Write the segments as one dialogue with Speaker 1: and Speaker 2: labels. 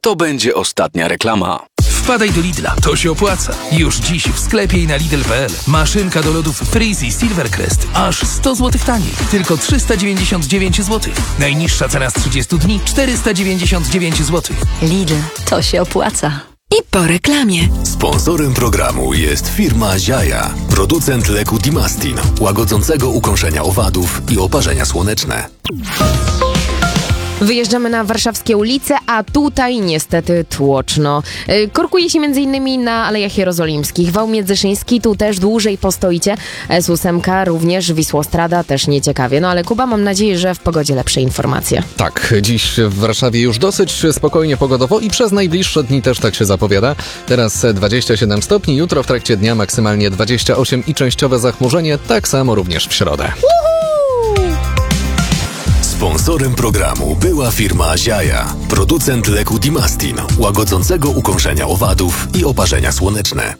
Speaker 1: to będzie ostatnia reklama.
Speaker 2: Wpadaj do Lidla, to się opłaca. Już dziś w sklepie i na Lidl.pl. Maszynka do lodów Freezy Silvercrest. Aż 100 zł taniej. Tylko 399 zł. Najniższa cena z 30 dni 499 zł.
Speaker 3: Lidl, to się opłaca. I po reklamie.
Speaker 4: Sponsorem programu jest firma Ziaja, producent leku Dimastin, łagodzącego ukąszenia owadów i oparzenia słoneczne.
Speaker 5: Wyjeżdżamy na warszawskie ulice, a tutaj niestety tłoczno. Korkuje się m.in. na Alejach Jerozolimskich. Wał Międzyszyński, tu też dłużej postoicie. S8 również, Wisłostrada też nieciekawie. No ale Kuba, mam nadzieję, że w pogodzie lepsze informacje.
Speaker 6: Tak, dziś w Warszawie już dosyć spokojnie pogodowo i przez najbliższe dni też tak się zapowiada. Teraz 27 stopni, jutro w trakcie dnia maksymalnie 28 i częściowe zachmurzenie, tak samo również w środę.
Speaker 4: Sponsorem programu była firma Ziaja, producent leku Dimastin, łagodzącego ukąszenia owadów i oparzenia słoneczne.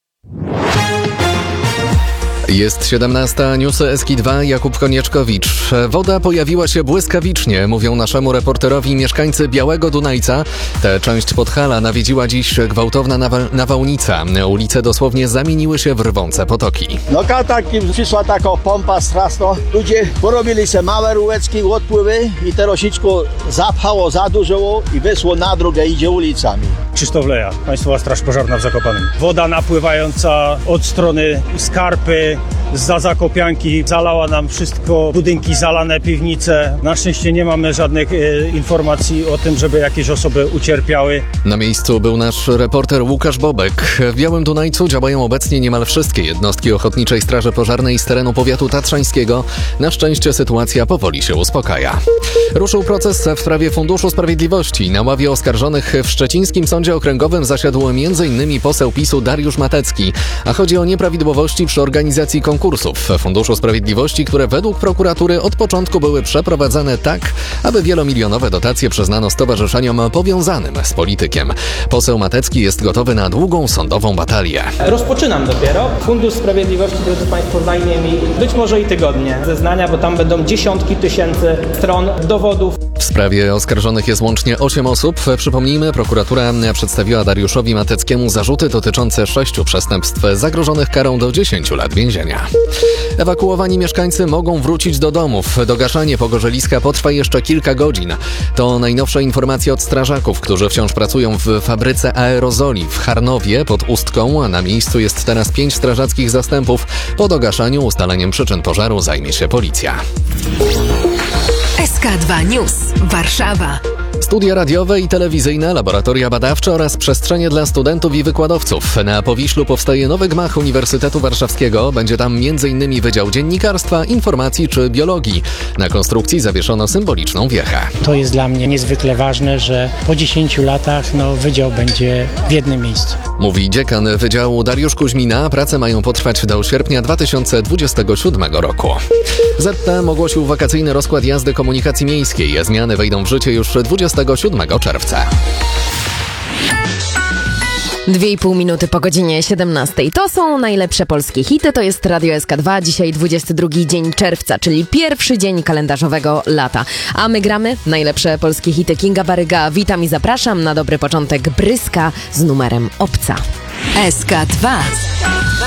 Speaker 6: Jest 17, newsy Eski2, Jakub Konieczkowicz. Woda pojawiła się błyskawicznie, mówią naszemu reporterowi mieszkańcy Białego Dunajca. Tę część Podhala nawiedziła dziś gwałtowna nawałnica. Ulice dosłownie zamieniły się w rwące potoki.
Speaker 7: No przyszła taka pompa straszna. Ludzie porobili se małe rureczki, odpływy i te rosiczko zapchało za dużo i wyszło na drogę, idzie ulicami.
Speaker 8: Krzysztof Leja, Państwowa Straż Pożarna w Zakopanem. Woda napływająca od strony Skarpy, zza Zakopianki, zalała nam wszystko, budynki zalane, piwnice. Na szczęście nie mamy żadnych informacji o tym, żeby jakieś osoby ucierpiały.
Speaker 6: Na miejscu był nasz reporter Łukasz Bobek. W Białym Dunajcu działają obecnie niemal wszystkie jednostki Ochotniczej Straży Pożarnej z terenu powiatu tatrzańskiego. Na szczęście sytuacja powoli się uspokaja. Ruszył proces w sprawie Funduszu Sprawiedliwości. Na ławie oskarżonych w szczecińskim sądzie okręgowym zasiadł m.in. poseł PiS-u Dariusz Matecki, a chodzi o nieprawidłowości przy organizacji konkursów w Funduszu Sprawiedliwości, które według prokuratury od początku były przeprowadzane tak, aby wielomilionowe dotacje przyznano stowarzyszeniom powiązanym z politykiem. Poseł Matecki jest gotowy na długą sądową batalię.
Speaker 9: Rozpoczynam dopiero. Fundusz Sprawiedliwości, drodzy Państwo, zajmie mi być może i tygodnie zeznania, bo tam będą dziesiątki tysięcy stron dowodów.
Speaker 6: W sprawie oskarżonych jest łącznie 8 osób. Przypomnijmy, prokuratura przedstawiła Dariuszowi Mateckiemu zarzuty dotyczące 6 przestępstw zagrożonych karą do 10 lat więzienia. Ewakuowani mieszkańcy mogą wrócić do domów. Dogaszanie pogorzeliska potrwa jeszcze kilka godzin. To najnowsze informacje od strażaków, którzy wciąż pracują w fabryce aerozoli w Charnowie pod Ustką. Na miejscu jest teraz 5 strażackich zastępów. Po dogaszaniu ustaleniem przyczyn pożaru zajmie się policja.
Speaker 3: SK2 News, Warszawa.
Speaker 6: Studia radiowe i telewizyjne, laboratoria badawcze oraz przestrzenie dla studentów i wykładowców. Na Powiślu powstaje nowy gmach Uniwersytetu Warszawskiego. Będzie tam m.in. Wydział Dziennikarstwa, Informacji czy Biologii. Na konstrukcji zawieszono symboliczną wiechę.
Speaker 10: To jest dla mnie niezwykle ważne, że po 10 latach wydział będzie w jednym miejscu.
Speaker 6: Mówi dziekan Wydziału Dariusz Kuźmina. Prace mają potrwać do sierpnia 2027 roku. ZTM ogłosił wakacyjny rozkład jazdy komunikacji miejskiej. Zmiany wejdą w życie już 27 czerwca.
Speaker 5: 2,5 minuty po godzinie 17. To są najlepsze polskie hity, to jest Radio SK2. Dzisiaj 22 dzień czerwca, czyli pierwszy dzień kalendarzowego lata. A my gramy najlepsze polskie hity. Kinga Baryga, witam i zapraszam na dobry początek Bryska z numerem Obca.
Speaker 3: SK2.